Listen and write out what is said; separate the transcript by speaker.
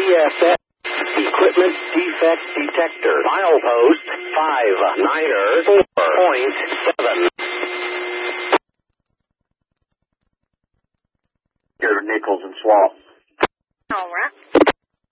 Speaker 1: ESS Equipment Defect Detector. Milepost 594.7.
Speaker 2: Go to Nichols and Swamp.
Speaker 3: All right.